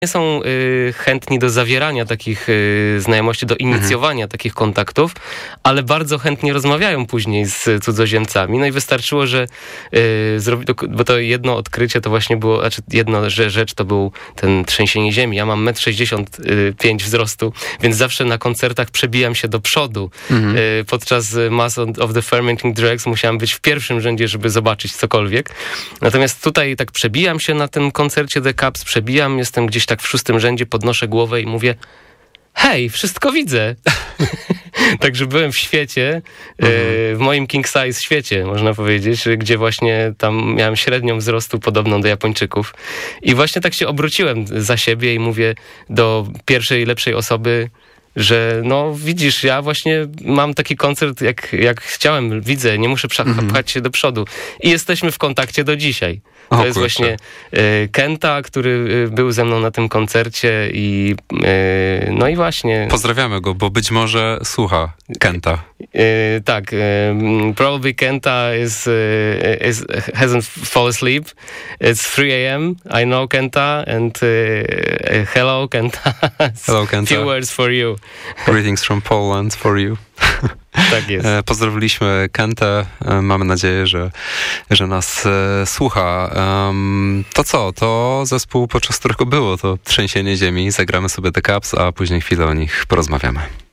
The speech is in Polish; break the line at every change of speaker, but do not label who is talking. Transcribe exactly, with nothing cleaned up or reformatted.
nie są y, chętni do zawierania takich y, znajomości, do inicjowania mhm. takich kontaktów, ale bardzo chętnie rozmawiają później z cudzoziemcami. No i wystarczyło, że y, zrobi, bo to jedno odkrycie to właśnie było, znaczy jedno że, rzecz to był ten trzęsienie ziemi. Ja mam metr sześćdziesiąt pięć wzrostu, więc zawsze na koncertach przebijam się do przodu. Mhm. Y, podczas Mass of the Fermenting Dregs musiałem być w pierwszym rzędzie, żeby zobaczyć cokolwiek. Natomiast tutaj tak przebijam się na tym koncercie The Cubs, przebijam, jestem gdzieś tak w szóstym rzędzie, podnoszę głowę i mówię: hej, wszystko widzę. Także byłem w świecie, mhm. w moim king size świecie, można powiedzieć, gdzie właśnie tam miałem średnią wzrostu podobną do Japończyków. I właśnie tak się obróciłem za siebie i mówię do pierwszej, lepszej osoby, że no widzisz, ja właśnie mam taki koncert, jak, jak chciałem, widzę, nie muszę pchać mhm. się do przodu. I jesteśmy w kontakcie do dzisiaj. To o, jest kurczę. właśnie y, Kenta, który y, był ze mną na tym koncercie i y, no i właśnie...
Pozdrawiamy go, bo być może słucha Kenta.
Y, tak, y, probably Kenta is, y, is, hasn't fall asleep. It's three a.m. I know Kenta and y, hello Kenta.
Hello Kenta.
Few words for you.
Greetings from Poland for you.
Tak jest.
Pozdrowiliśmy Kentę. Mamy nadzieję, że, że nas e, słucha. Um, to co? To zespół, podczas którego było to trzęsienie ziemi. Zagramy sobie The Cubs, a później chwilę o nich porozmawiamy.